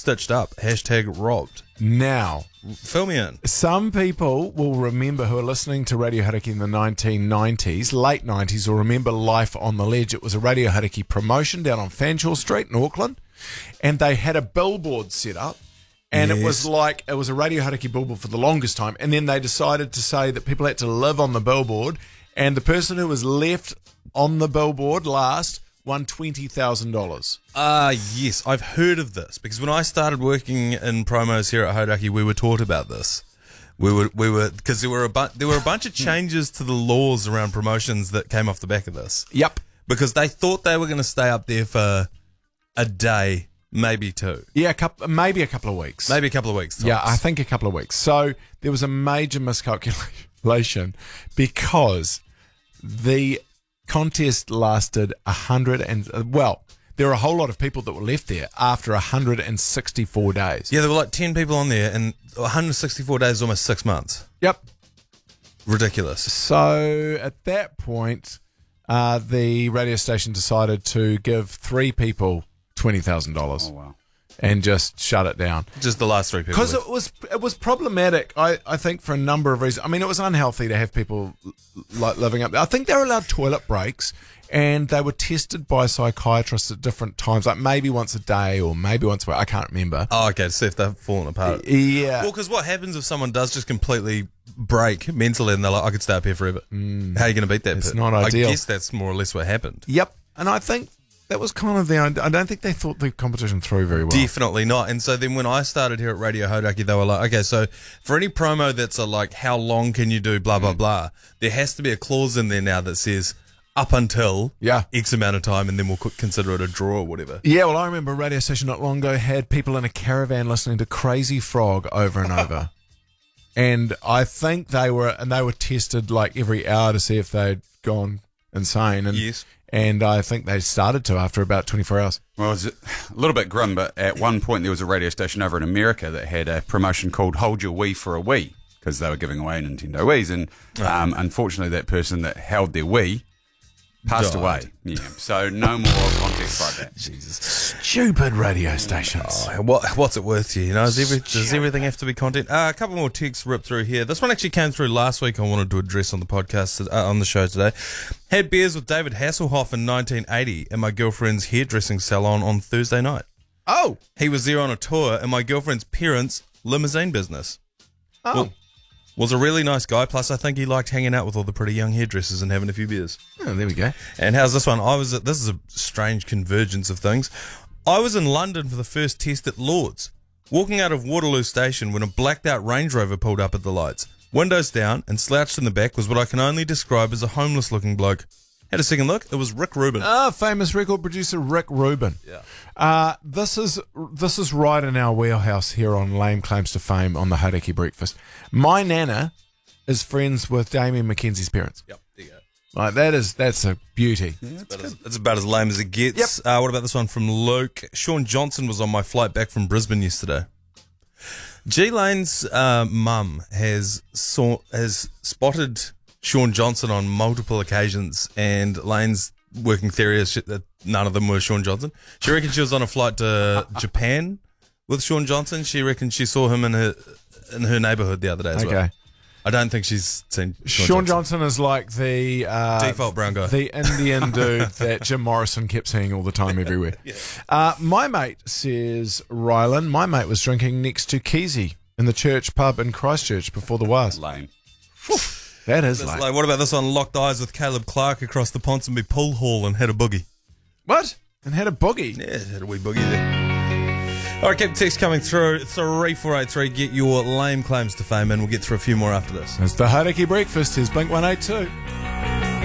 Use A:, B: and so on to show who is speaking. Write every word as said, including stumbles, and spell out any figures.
A: stitched up. Hashtag robbed.
B: Now,
A: Fill me in.
B: some people will remember who are listening to Radio Hauraki in the nineteen nineties, late nineties, will remember Life on the Ledge. It was a Radio Hauraki promotion down on Fanshawe Street in Auckland, and they had a billboard set up, and
A: Yes.
B: it was like, it was a Radio Hauraki billboard for the longest time, and then they decided to say that people had to live on the billboard, and the person who was left on the billboard last won twenty thousand dollars.
A: Ah, uh, yes, I've heard of this because when I started working in promos here at Hauraki, we were taught about this. We were, we were, because there were a bu- there were a bunch of changes to the laws around promotions that came off the back of this.
B: Yep.
A: Because they thought they were going to stay up there for a day, maybe two,
B: Yeah, a couple, maybe a couple of weeks.
A: maybe a couple of weeks. Tops.
B: Yeah, I think a couple of weeks. So there was a major miscalculation because the contest lasted a hundred and well, there were a whole lot of people that were left there after a hundred and sixty-four days.
A: Yeah, there were like ten people on there, and one hundred sixty-four days is almost six months.
B: Yep.
A: Ridiculous.
B: So at that point, uh, the radio station decided to give three people twenty thousand dollars.
C: Oh, wow.
B: And just shut it down.
A: Just the last three people.
B: Because
A: left.
B: it was it was problematic, I, I think, for a number of reasons. I mean, it was unhealthy to have people like living up there. I think they were allowed toilet breaks, and they were tested by psychiatrists at different times, like maybe once a day or maybe once a week. I can't remember.
A: Oh, okay, to see if they've fallen apart.
B: Yeah.
A: Well, because what happens if someone does just completely break mentally and they're like, I could stay up here forever? Mm. How are you going to beat that?
B: It's
A: pit?
B: not ideal.
A: I guess that's more or less what happened.
B: Yep. And I think that was kind of the. I don't think they thought the competition through very well.
A: Definitely not. And so then when I started here at Radio Hauraki, they were like, okay, so for any promo that's a like, how long can you do, blah, blah, blah, there has to be a clause in there now that says up until
B: Yeah.
A: X amount of time, and then we'll consider it a draw or whatever.
B: Yeah, well, I remember a radio station not long ago had people in a caravan listening to Crazy Frog over and over. And I think they were, and they were tested like every hour to see if they'd gone insane. And,
A: Yes.
B: And I think they started to after about twenty-four hours.
C: Well, it was a little bit grim, but at one point there was a radio station over in America that had a promotion called Hold Your Wii for a Wii, because they were giving away Nintendo Wiis, and um, unfortunately that person that held their Wii passed
A: Died.
C: away. Yeah, so no more context like that.
A: Jesus.
B: Stupid radio stations.
A: Oh, what, what's it worth to you? You know, does, every, does everything have to be content? Uh, a couple more texts ripped through here. This one actually came through last week. I wanted to address on the podcast, uh, on the show today. Had beers with David Hasselhoff in nineteen eighty at my girlfriend's hairdressing salon on Thursday night.
B: Oh.
A: He was there on a tour in my girlfriend's parents' limousine business.
B: Oh.
A: Well, was a really nice guy. Plus, I think he liked hanging out with all the pretty young hairdressers and having a few beers.
B: Oh, there we go.
A: And how's this one? I was at, this is a strange convergence of things. I was in London for the first test at Lord's, walking out of Waterloo Station when a blacked out Range Rover pulled up at the lights. Windows down and slouched in the back was what I can only describe as a homeless looking bloke. Had a second look. It was Rick Rubin.
B: Ah, famous record producer Rick Rubin.
A: Yeah.
B: Uh, this is this is right in our wheelhouse here on Lame Claims to Fame on the Hauraki Breakfast. My nana is friends with Damien McKenzie's parents.
A: Yep. There you go.
B: Like that is that's a beauty.
A: Yeah, that's, about as, that's about as lame as it gets.
B: Yep.
A: Uh, what about this one from Luke? Sean Johnson was on my flight back from Brisbane yesterday. G Lane's uh, mum has saw has spotted Sean Johnson on multiple occasions, and Lane's working theory is that none of them were Sean Johnson. She reckons she was on a flight to Japan with Sean Johnson. She reckons she saw him in her in her neighbourhood the other day as
B: Okay.
A: well. I don't think she's seen Sean,
B: Sean
A: Johnson.
B: Johnson is like the uh,
A: Default brown guy.
B: the Indian dude that Jim Morrison kept seeing all the time everywhere.
A: Yeah.
B: Uh, my mate says, Rylan, my mate was drinking next to Keezy in the church pub in Christchurch before the wars.
C: Lame.
B: That is
A: That's
B: like,
A: like, what about this one? Locked eyes with Caleb Clark across the Ponsonby pool hall and had a boogie.
B: what? And had a boogie.
A: Yeah, had a wee boogie there. All right, keep the text coming through. three four eight three. Get your lame claims to fame in. We'll get through a few more after this.
B: It's the Hauraki Breakfast. Here's Blink one eighty-two.